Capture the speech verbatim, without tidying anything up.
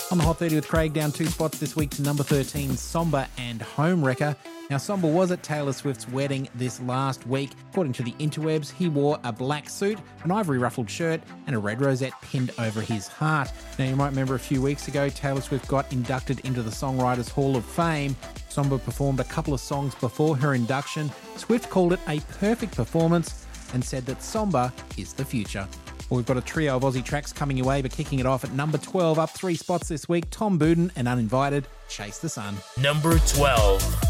On the Hot thirty with Craig, down two spots this week to number thirteen, Somber and Homewrecker. Now, Somber was at Taylor Swift's wedding this last week. According to the interwebs, he wore a black suit, an ivory ruffled shirt, and a red rosette pinned over his heart. Now, you might remember a few weeks ago, Taylor Swift got inducted into the Songwriters Hall of Fame. Somber performed a couple of songs before her induction. Swift called it a perfect performance and said that Somber is the future. Well, we've got a trio of Aussie tracks coming your way, but kicking it off at number twelve, up three spots this week, Tom Budin and Uninvited, Chase the Sun. Number twelve.